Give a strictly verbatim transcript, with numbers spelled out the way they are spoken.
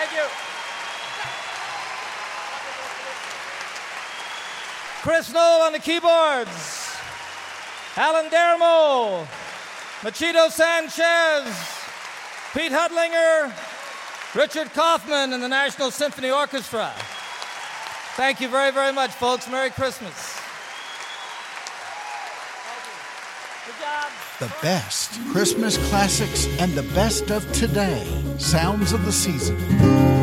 Thank you. Chris Knoll on the keyboards. Alan Dermo. Machito Sanchez. Pete Hudlinger. Richard Kaufman and the National Symphony Orchestra. Thank you very, very much, folks. Merry Christmas. Good job. The best Christmas classics and the best of today. Sounds of the season.